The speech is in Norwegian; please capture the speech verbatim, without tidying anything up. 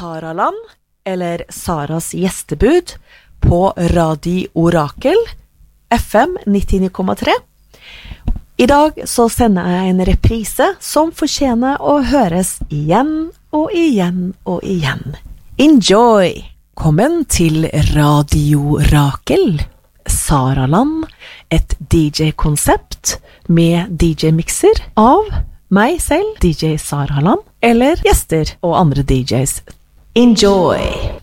Saraland, eller Saras gjestebud, på Radio Orakel, F M nittionio komma tre. I dag så sender jeg en reprise som fortjener å høres igjen og igjen og igjen. Enjoy! Velkommen til Radio Orakel, Saraland, et D J-konsept med D J-mixer av meg selv, D J Saraland, eller gjester og andre D Js. Enjoy!